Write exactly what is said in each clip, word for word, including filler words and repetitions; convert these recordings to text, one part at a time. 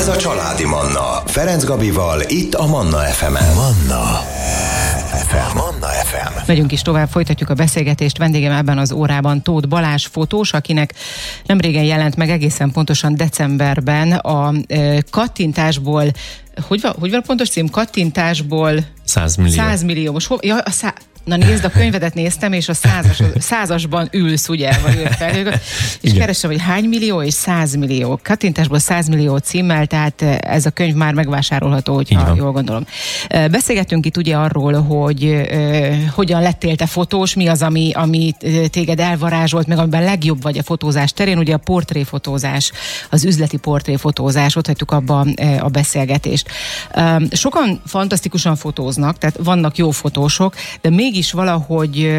Ez a Családi Manna. Ferenc Gabival, itt a Manna ef emen. Manna ef em. Manna ef em. Megyünk is tovább, folytatjuk a beszélgetést. Vendégem ebben az órában Tóth Balázs fotós, akinek nemrégen jelent meg egészen pontosan decemberben a e, kattintásból, hogy van, hogy van a pontos cím? Kattintásból száz millió. száz millió. Most hol, ja, a szá... Na nézd, a könyvedet néztem, és a százas, százasban ülsz, ugye? Vagy fel, és igen. Keresem, hogy hány millió és száz millió. Kattintásból száz millió címmel, tehát ez a könyv már megvásárolható, hogyha jól gondolom. Beszélgettünk itt ugye arról, hogy uh, hogyan lettél te fotós, mi az, ami, ami téged elvarázsolt, meg amiben legjobb vagy a fotózás terén, ugye a portréfotózás, az üzleti portréfotózás, ott hagytuk abba uh, a beszélgetést. Uh, sokan fantasztikusan fotóznak, tehát vannak jó fotósok, de még is valahogy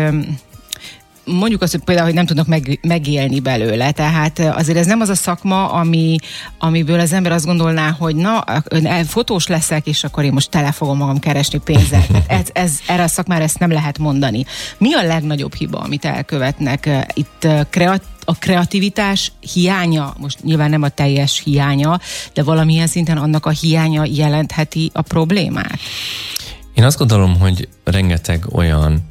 mondjuk azt, hogy például, hogy nem tudnak meg, megélni belőle. Tehát azért ez nem az a szakma, ami, amiből az ember azt gondolná, hogy na, fotós leszek, és akkor én most tele fogom magam keresni pénzzel. Ez, ez, erre a szakmára ezt nem lehet mondani. Mi a legnagyobb hiba, amit elkövetnek? Itt kreat, a kreativitás hiánya, most nyilván nem a teljes hiánya, de valamilyen szinten annak a hiánya jelentheti a problémát? Én azt gondolom, hogy rengeteg olyan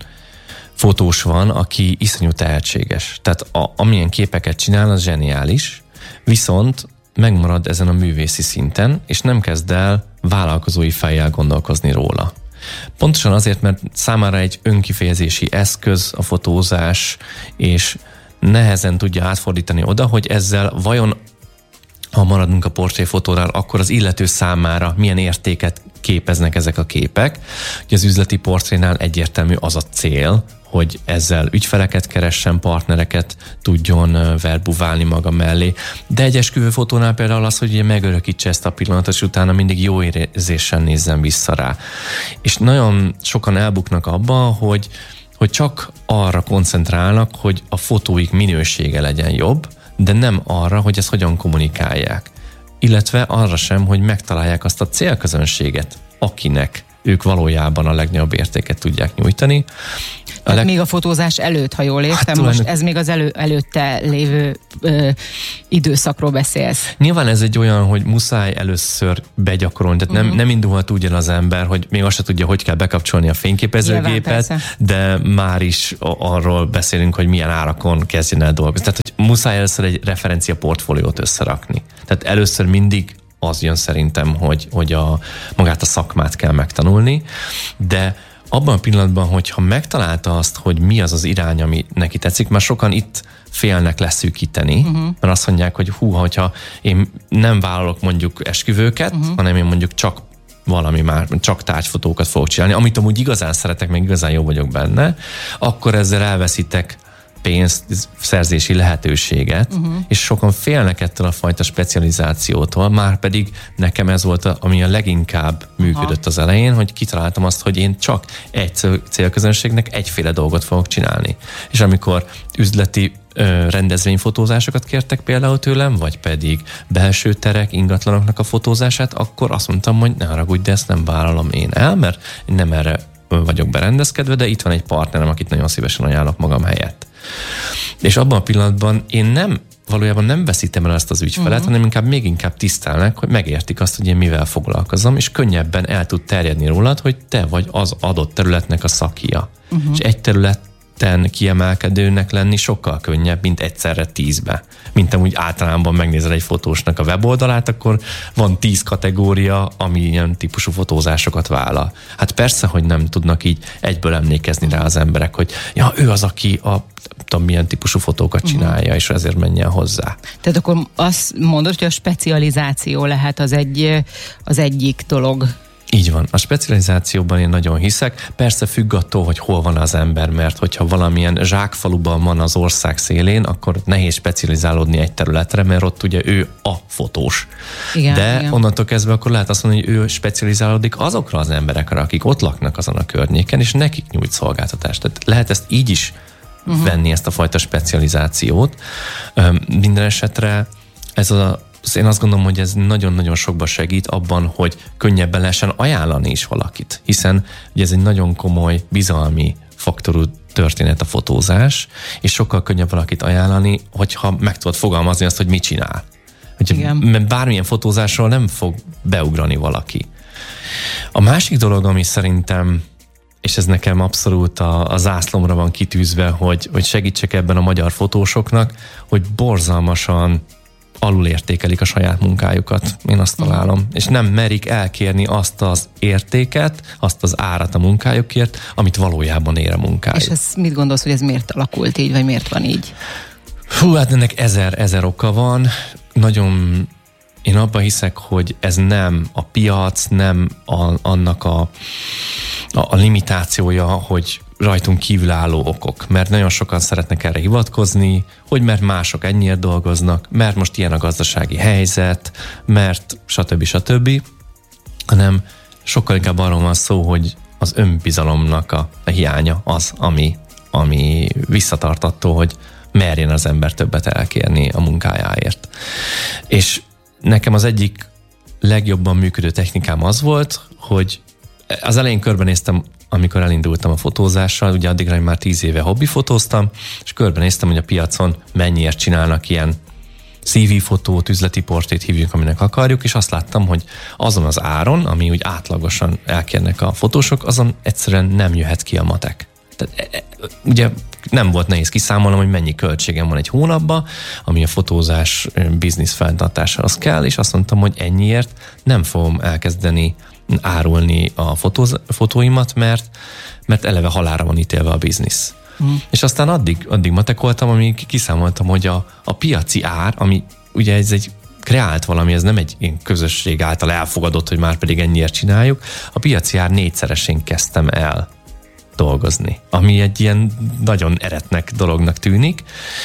fotós van, aki iszonyú tehetséges. Tehát a, amilyen képeket csinál, az zseniális, viszont megmarad ezen a művészi szinten, és nem kezd el vállalkozói fejjel gondolkozni róla. Pontosan azért, mert számára egy önkifejezési eszköz a fotózás, és nehezen tudja átfordítani oda, hogy ezzel vajon, ha maradunk a portréfotónál, akkor az illető számára milyen értéket képeznek ezek a képek. Ugye az üzleti portrénál egyértelmű az a cél, hogy ezzel ügyfeleket keressen, partnereket tudjon verbuválni maga mellé. De egy esküvőfotónál például az, hogy ugye megörökítse ezt a pillanatot, és utána mindig jó érzéssel nézzen vissza rá. És nagyon sokan elbuknak abban, hogy, hogy csak arra koncentrálnak, hogy a fotóik minősége legyen jobb, de nem arra, hogy ezt hogyan kommunikálják. Illetve arra sem, hogy megtalálják azt a célközönséget, akinek ők valójában a legnagyobb értéket tudják nyújtani. A Tehát leg... még a fotózás előtt, ha jól értem, hát, most tulajdonk... ez még az elő, előtte lévő ö, időszakról beszélsz. Nyilván ez egy olyan, hogy muszáj először begyakorolni, tehát uh-huh. nem, nem indulhat úgy el az ember, hogy még azt se tudja, hogy kell bekapcsolni a fényképezőgépet, nyilván, de már is arról beszélünk, hogy milyen árakon kezdjen el dolgozni. Tehát, hogy muszáj először egy referencia portfóliót összerakni. Tehát először mindig az jön szerintem, hogy, hogy a, magát a szakmát kell megtanulni, de abban a pillanatban, hogyha megtalálta azt, hogy mi az az irány, ami neki tetszik, már sokan itt félnek leszűkíteni, uh-huh. mert azt mondják, hogy hú, hogyha én nem vállalok mondjuk esküvőket, uh-huh. hanem én mondjuk csak valami már, csak tárgyfotókat fogok csinálni, amit amúgy igazán szeretek, meg igazán jó vagyok benne, akkor ezzel elveszítek pénzszerzési lehetőséget, uh-huh. és sokan félnek ettől a fajta specializációtól, már pedig nekem ez volt, a, ami a leginkább működött az elején, hogy kitaláltam azt, hogy én csak egy célközönségnek egyféle dolgot fogok csinálni. És amikor üzleti ö, rendezvényfotózásokat kértek például tőlem, vagy pedig belső terek, ingatlanoknak a fotózását, akkor azt mondtam, hogy ne haragudj, de ezt nem vállalom én el, mert én nem erre vagyok berendezkedve, de itt van egy partnerem, akit nagyon szívesen ajánlok magam helyett. És abban a pillanatban én nem, valójában nem veszítem el ezt az ügyfelet, uh-huh. hanem inkább még inkább tisztelnek, hogy megértik azt, hogy én mivel foglalkozom, és könnyebben el tud terjedni rólad, hogy te vagy az adott területnek a szakija. Uh-huh. És egy területen kiemelkedőnek lenni sokkal könnyebb, mint egyszerre tízbe. Mint amúgy általában megnézel egy fotósnak a weboldalát, akkor van tíz kategória, ami ilyen típusú fotózásokat vállal. Hát persze, hogy nem tudnak így egyből emlékezni rá az emberek, hogy ja, ő az, aki a tudom, milyen típusú fotókat csinálja, uh-huh. és ezért menjen hozzá. Tehát akkor azt mondod, hogy a specializáció lehet az, egy, az egyik dolog. Így van. A specializációban én nagyon hiszek. Persze függ attól, hogy hol van az ember, mert hogyha valamilyen zsákfaluban van az ország szélén, akkor nehéz specializálódni egy területre, mert ott ugye ő a fotós. Igen, de igen. onnantól kezdve akkor lehet azt mondani, hogy ő specializálódik azokra az emberekre, akik ott laknak azon a környéken, és nekik nyújt szolgáltatást. Tehát lehet ezt így is uh-huh. venni, ezt a fajta specializációt. Minden esetre ez a én azt gondolom, hogy ez nagyon-nagyon sokba segít abban, hogy könnyebben lehessen ajánlani is valakit, hiszen ugye ez egy nagyon komoly bizalmi faktorú történet a fotózás, és sokkal könnyebb valakit ajánlani, hogyha meg tudod fogalmazni azt, hogy mit csinál. Hogy mert bármilyen fotózásról nem fog beugrani valaki. A másik dolog, ami szerintem, és ez nekem abszolút a, a zászlomra van kitűzve, hogy, hogy segítsek ebben a magyar fotósoknak, hogy borzalmasan alulértékelik a saját munkájukat. Én azt találom. És nem merik elkérni azt az értéket, azt az árat a munkájukért, amit valójában ér a munkájuk. És ez mit gondolsz, hogy ez miért alakult így, vagy miért van így? Hú, hát ennek ezer, ezer oka van. Nagyon én abban hiszek, hogy ez nem a piac, nem a, annak a, a, a limitációja, hogy rajtunk kívülálló okok, mert nagyon sokan szeretnek erre hivatkozni, hogy mert mások ennyiért dolgoznak, mert most ilyen a gazdasági helyzet, mert stb. stb. Hanem sokkal inkább arról van szó, hogy az önbizalomnak a, a hiánya az, ami, ami visszatart attól, hogy merjen az ember többet elkérni a munkájáért. És nekem az egyik legjobban működő technikám az volt, hogy az elején körbenéztem, amikor elindultam a fotózással, ugye addigra már tíz éve hobbifotóztam, és körbenéztem, hogy a piacon mennyiért csinálnak ilyen cé vé-fotót, üzleti portrét hívjuk, aminek akarjuk, és azt láttam, hogy azon az áron, ami úgy átlagosan elkérnek a fotósok, azon egyszerűen nem jöhet ki a matek. Tehát, ugye nem volt nehéz kiszámolnom, hogy mennyi költségem van egy hónapban, ami a fotózás biznisz fenntartásához kell, és azt mondtam, hogy ennyiért nem fogom elkezdeni árulni a fotóz, fotóimat, mert, mert eleve halálra van ítélve a biznisz. Mm. És aztán addig, addig matekoltam, amíg kiszámoltam, hogy a, a piaci ár, ami ugye ez egy kreált valami, ez nem egy ilyen közösség által elfogadott, hogy már pedig ennyiért csináljuk, a piaci ár négyszeresén kezdtem el dolgozni, ami egy ilyen nagyon eretnek dolognak tűnik,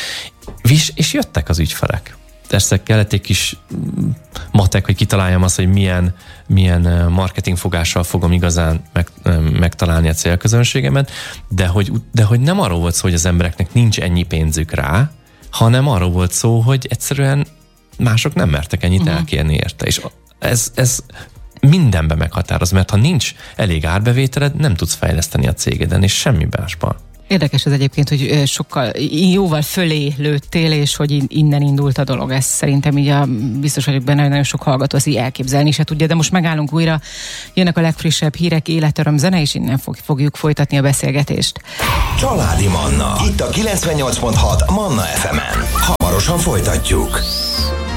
és, és jöttek az ügyfelek. Persze kellett egy kis matek, hogy kitaláljam azt, hogy milyen, milyen marketingfogással fogom igazán meg, megtalálni a célközönségemet, de hogy, de hogy nem arról volt szó, hogy az embereknek nincs ennyi pénzük rá, hanem arról volt szó, hogy egyszerűen mások nem mertek ennyit uh-huh. elkérni érte. És ez, ez mindenben meghatároz, mert ha nincs elég árbevételed, nem tudsz fejleszteni a cégeden, és semmi másban. Érdekes ez egyébként, hogy sokkal, jóval fölé lőttél, és hogy innen indult a dolog. Ez szerintem így a, biztos vagyok benne, hogy nagyon sok hallgató azt így elképzelni se tudja, de most megállunk újra, jönnek a legfrissebb hírek, életöröm, zene, és innen fog, fogjuk folytatni a beszélgetést. Családi Manna, itt a kilencvennyolc pont hat Manna ef emen. Hamarosan folytatjuk.